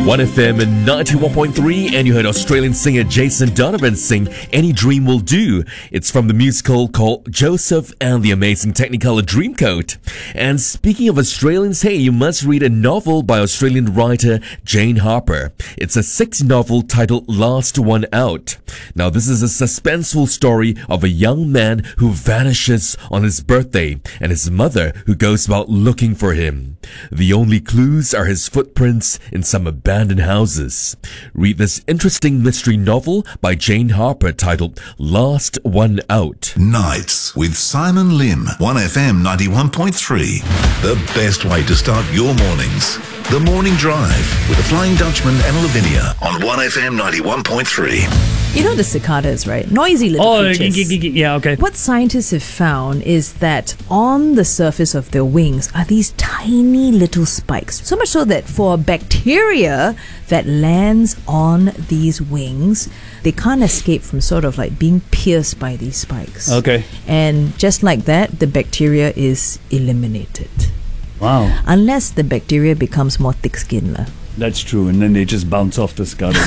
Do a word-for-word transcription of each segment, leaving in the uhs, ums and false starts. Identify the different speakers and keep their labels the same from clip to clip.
Speaker 1: one F M ninety-one point three, and you heard Australian singer Jason Donovan sing Any Dream Will Do. It's from the musical called Joseph and the Amazing Technicolor Dreamcoat. And speaking of Australians, hey, you must read a novel by Australian writer Jane Harper. It's a sixth novel titled Last One Out. Now, this is a suspenseful story of a young man who vanishes on his birthday and his mother who goes about looking for him. The only clues are his footprints in some abandoned houses. Read this interesting mystery novel by Jane Harper titled Last One Out.
Speaker 2: Nights with Simon Lim, one F M ninety-one point three. The best way to start your mornings. The Morning Drive with the Flying Dutchman and Lavinia on one F M ninety-one point three.
Speaker 3: You know the cicadas, right? Noisy little
Speaker 4: Oh,
Speaker 3: creatures.
Speaker 4: g- g- g- yeah, okay.
Speaker 3: What scientists have found is that on the surface of their wings are these tiny little spikes. So much so that for a bacteria that lands on these wings, they can't escape from sort of like being pierced by these spikes.
Speaker 4: Okay.
Speaker 3: And just like that, the bacteria is eliminated.
Speaker 4: Wow,
Speaker 3: Unless the bacteria becomes more thick-skinned. lah.
Speaker 4: that's true. And then they just bounce off the skull.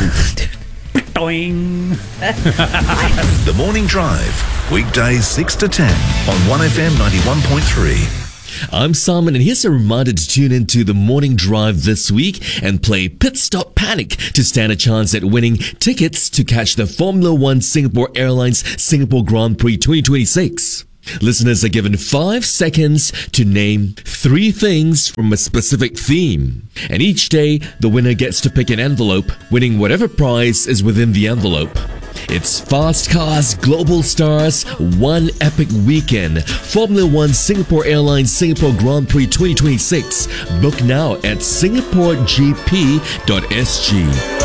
Speaker 4: Doing.
Speaker 2: The Morning Drive, weekdays six to ten on one F M ninety-one point three.
Speaker 1: I'm Simon, and here's a reminder to tune into the Morning Drive this week and play Pit Stop Panic to stand a chance at winning tickets to catch the Formula One Singapore Airlines Singapore Grand Prix twenty twenty-six. Listeners are given five seconds to name three things from a specific theme. And each day, the winner gets to pick an envelope, winning whatever prize is within the envelope. It's Fast Cars, Global Stars, One Epic Weekend, Formula One Singapore Airlines Singapore Grand Prix twenty twenty-six. Book now at singapore g p dot s g.